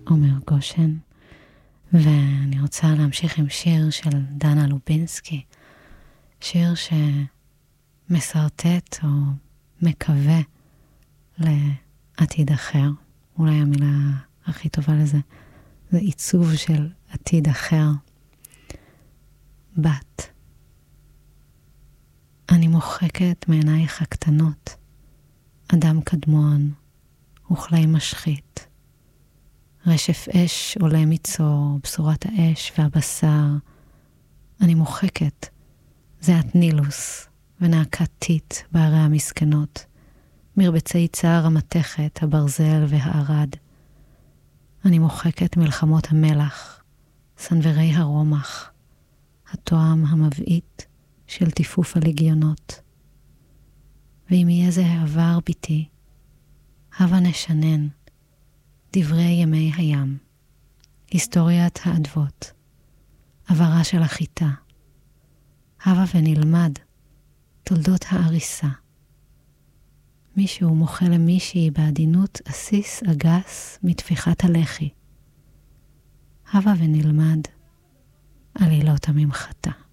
עומר גושן, ואני רוצה להמשיך עם שיר של דנה לובינסקי, שיר שמסרטט או מקווה לעתיד אחר. אולי המילה הכי טובה לזה זה עיצוב של עתיד אחר. בת, אני מוחקת מעינייך הקטנות אדם קדמון וכלי משחית. רשף אש עולה מצור, בשורת האש והבשר. אני מוחקת, זה את נילוס ונעקת טיט בערי המסכנות, מרבצי צער המתכת, הברזל והערד. אני מוחקת מלחמות המלח, סנברי הרומח, התואם המבעית של טיפוף הלגיונות. ואם יהיה זה העבר ביתי, הבה נשנן דברי ימי הים, היסטוריית האדוות, עברה של החיטה. הבה ונלמד תולדות העריסה. מישהו מוחה למישהי בעדינות אסיס אגס מתפיחת הלחי. הבה ונלמד עלילות הממחטה.